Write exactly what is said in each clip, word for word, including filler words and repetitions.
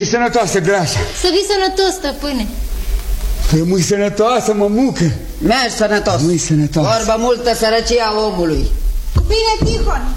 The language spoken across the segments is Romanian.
sănătoasă, Glașa. Să fii sănătos, stăpâne. Rămâi sănătoasă, mămucă. Mergi sănătos. Rămâi sănătoasă. Vorba multă sărăcia omului. Bine, Tihon.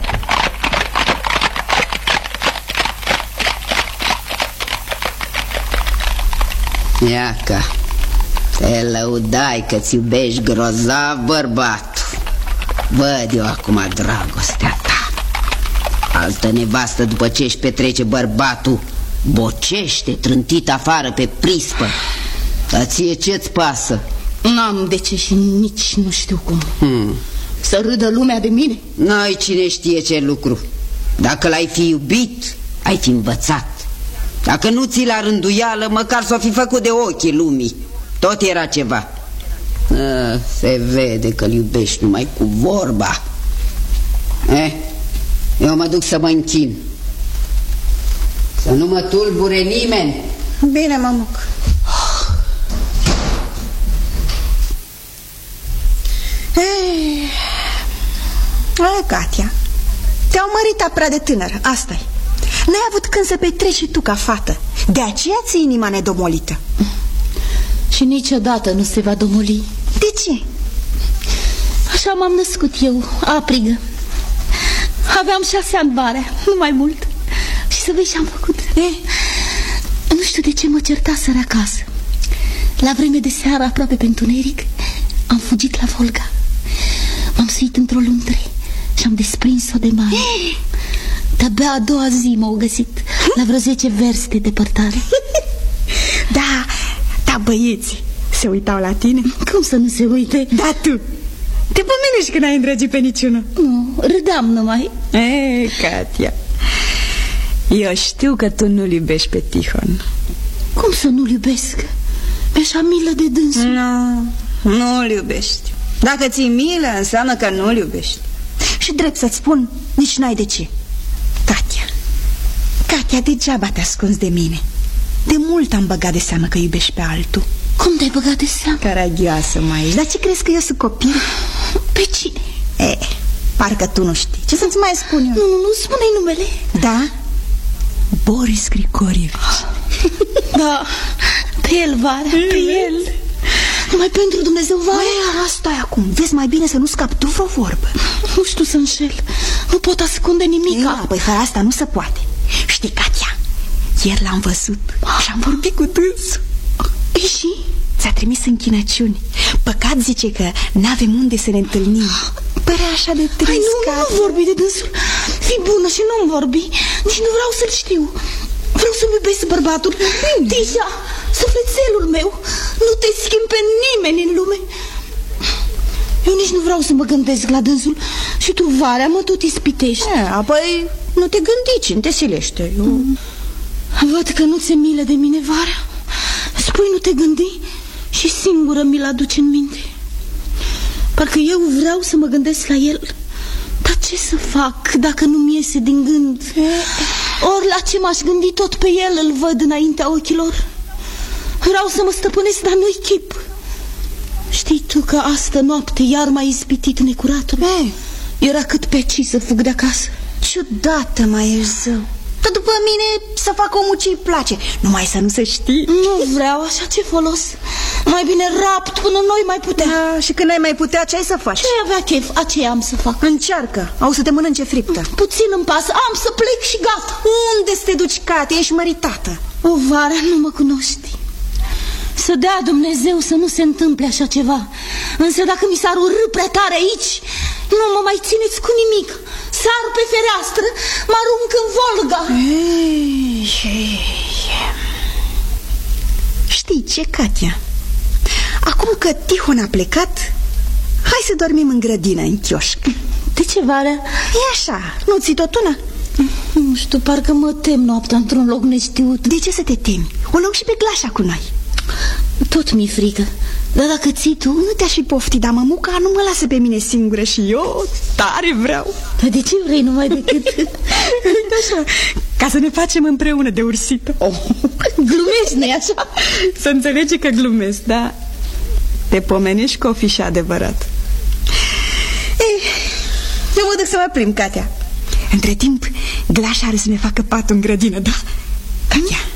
Iaca, te lăudai că-ți iubești grozav bărbatul. Văd eu acum dragostea ta. Altă nevastă după ce își petrece bărbatul bocește, trântit afară pe prispă. Dar ție ce-ți pasă? N-am de ce și nici nu știu cum. hmm. Să râdă lumea de mine? N-ai cine știe ce lucru. Dacă l-ai fi iubit, ai fi învățat. Dacă nu ți la rânduială, măcar s-o fi făcut de ochii lumii. Tot era ceva. A, se vede că-l iubești numai cu vorba. Eh, eu mă duc să mă închin. Să nu mă tulbure nimeni. Bine, mămuc. Ei, ai, Katia, te-au mărit prea de tânăr, asta-i. N-ai avut când să petreci și tu ca fată. De aceea ți inima nedomolită. Și niciodată nu se va domoli. De ce? Așa m-am născut eu, aprigă. Aveam șase ani varea, nu mai mult. Și să vezi ce am făcut. E? Nu știu de ce mă certaseră acasă. La vreme de seară, aproape pe întuneric, am fugit la Volga. M-am suit într-o luntre și am desprins-o de mare. De-abia a doua zi m-au găsit, la vreo zece verste departare. Da, da, băieți se uitau la tine. Cum să nu se uite? Da, tu te pomenești când ai îndrăgit pe niciunul. Nu, râdeam numai. Ei, Katia, eu știu că tu nu-l iubești pe Tihon. Cum să nu-l iubesc? Mi-așa milă de dânsul. Nu, nu-l iubești. Dacă ți-i milă, înseamnă că nu-l iubești. Și drept să-ți spun, nici n-ai de ce. Katia, Katia, degeaba te ascunzi de mine. De mult am băgat de seamă că iubești pe altul. Cum te-ai băgat de seamă? Caragioasă mai ești. Dar ce crezi că eu sunt copil? Pe cine? E, parcă tu nu știi. Ce să-ți mai spun eu? Nu, nu, nu, spune-i numele. Da? Boris Grigorievici. Da, pe el, Varea, pe el. Numai pentru Dumnezeu, Varea. Asta e acum. Vezi mai bine să nu scapi tu vreo vorbă. Nu știu să înșel. Nu pot ascunde nimica. Da, păi fără asta nu se poate. Știi, Katia, ieri l-am văzut și am vorbit cu dânsul. Și? Ți-a trimis închinăciuni. Păcat, zice, că n-avem unde să ne întâlnim. Părea așa de trist. Hai, nu, Katia. nu vorbi de dânsul. Fii bună și nu-mi vorbi. Nici nu vreau să-l știu. Vreau să-mi iubesc bărbatul. Deja, sufletelul meu. Nu te schimb pe nimeni în lume. Eu nici nu vreau să mă gândesc la dânsul. Și tu, Varea, mă tot ispitești. E, apoi nu te gândi, cine te silește. Eu... Văd că nu ți-e milă de mine, Varea. Spui nu te gândi și singură mi-l aduce în minte. Parcă eu vreau să mă gândesc la el. Dar ce să fac dacă nu-mi iese din gând? Ori la ce m-aș gândi, tot pe el îl văd înaintea ochilor. Vreau să mă stăpânesc, dar nu-i chip. Știi tu că astă noapte iar m-a ispitit necuratul? Era cât pe ci să fug de acasă. Ciudată mai ești, zău. Dar după mine să fac omul ce-i place. Numai să nu se știi. Nu vreau, așa ce folos. Mai bine rapt până noi mai putea. Da, și când ai mai putea, ce ai să faci? Ce avea chef, aceea am să fac. Încearcă, au să te mănânce friptă. Puțin îmi pasă, am să plec și gata. Unde să te duci, Katia? Ești măritată. O, Varea, nu mă cunoști. Să dea Dumnezeu să nu se întâmple așa ceva. Însă dacă mi s-ar urâ prea tare aici, nu mă mai țineți cu nimic. Sar pe fereastră, mă arunc în Volga. Ei, ei. Știi ce, Katia? Acum că Tihon a plecat, hai să dormim în grădină, în chioșc. De ce, Varea? E așa, nu ți tot una? Nu știu, parcă mă tem noaptea într-un loc neștiut. De ce să te temi? O luăm și pe Glașa cu noi. Tot mi-e frică. Dar dacă ții tu... Nu te-aș fi pofti, dar mămuca nu mă lasă pe mine singură și eu tare vreau. Dar de ce vrei numai decât... Uite așa, ca să ne facem împreună de ursită. Oh, glumești, nu-i așa? Să înțelegi că glumesc, da? Te pomenești că o fi și adevărat. Ei, eu mă duc să mă plimb, Katia. Între timp, Glașa are să ne facă patul în grădină, da? Katia,